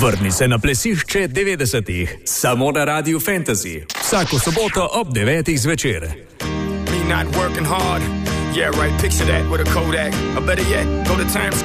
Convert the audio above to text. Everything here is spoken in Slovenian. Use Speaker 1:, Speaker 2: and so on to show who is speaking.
Speaker 1: Vrni se na plesišče 90-ih, samo na Radiu Fantasy. Vsako soboto ob 9 zvečer.
Speaker 2: Me not working hard. Yeah, right, picture that with a Kodak. Or better yet, go to Times